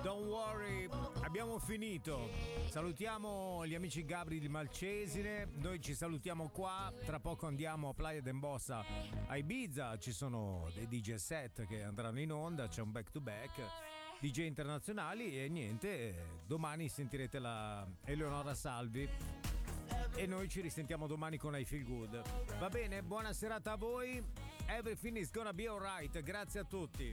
Don't worry, abbiamo finito. Salutiamo gli amici Gabri di Malcesine. Noi ci salutiamo qua. Tra poco andiamo a Playa d'Embossa a Ibiza. Ci sono dei DJ set che andranno in onda. C'è un back to back, DJ internazionali. E niente, domani sentirete la Eleonora Salvi. E noi ci risentiamo domani con I Feel Good. Va bene, buona serata a voi. Everything is gonna be alright. Grazie a tutti.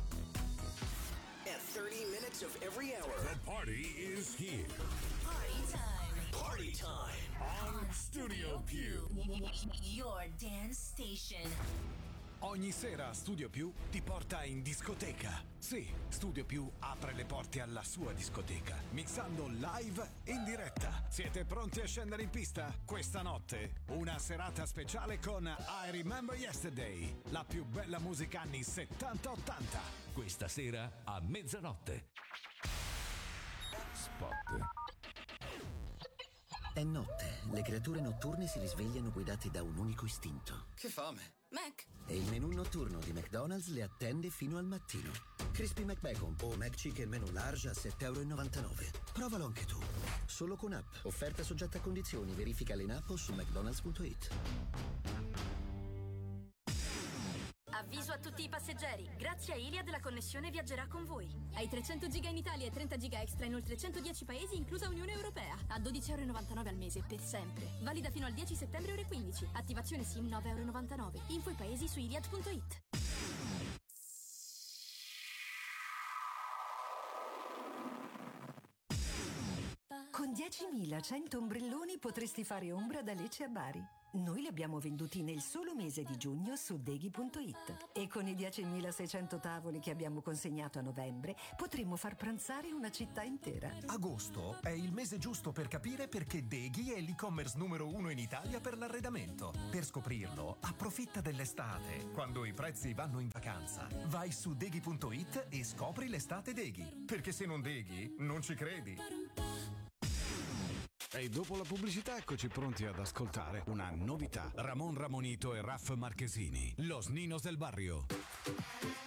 At 30 minutes of every hour, The party is here. Party time. Party time On Studio Più. Your dance station. Ogni sera Studio Più ti porta in discoteca. Sì, Studio Più apre le porte alla sua discoteca, mixando live in diretta. Siete pronti a scendere in pista? Questa notte, una serata speciale con I Remember Yesterday, la più bella musica anni 70-80. Questa sera a mezzanotte. Spot. È notte, le creature notturne si risvegliano guidate da un unico istinto. Che fame! Mac. E il menù notturno di McDonald's le attende fino al mattino. Crispy McBacon o McChicken menù large a €7,99. Provalo anche tu. Solo con app. Offerta soggetta a condizioni. Verifica in app o su mcdonalds.it. Avviso a tutti i passeggeri. Grazie a Iliad la connessione viaggerà con voi. Hai 300 giga in Italia e 30 giga extra in oltre 110 paesi, inclusa Unione Europea. A €12,99 al mese per sempre. Valida fino al 10 settembre ore 15. Attivazione SIM €9,99. Info i paesi su iliad.it. Con 10.100 ombrelloni potresti fare ombra da Lecce a Bari. Noi li abbiamo venduti nel solo mese di giugno su Deghi.it e con i 10.600 tavoli che abbiamo consegnato a novembre potremmo far pranzare una città intera. Agosto è il mese giusto per capire perché Deghi è l'e-commerce numero 1 in Italia per l'arredamento. Per scoprirlo, approfitta dell'estate, quando i prezzi vanno in vacanza. Vai su Deghi.it e scopri l'estate Deghi. Perché se non Deghi, non ci credi. E dopo la pubblicità eccoci pronti ad ascoltare una novità. Ramon Ramonito e Raff Marchesini, Los Ninos del Barrio.